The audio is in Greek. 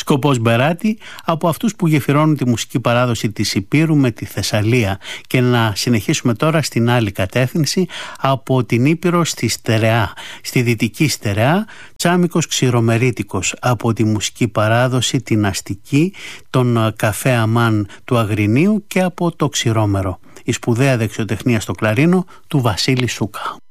Σκοπός Μπεράτη, από αυτούς που γεφυρώνουν τη μουσική παράδοση της Υπήρου με τη Θεσσαλία. Και να συνεχίσουμε τώρα στην άλλη κατεύθυνση, από την Ήπειρο στη Στερεά. Στη Δυτική Στερεά, τσάμικος ξηρομερίτικος από τη μουσική παράδοση την αστική, τον καφέ Αμάν του Αγρινίου και από το Ξηρόμερο. Η σπουδαία δεξιοτεχνία στο κλαρίνο του Βασίλη Σούκα.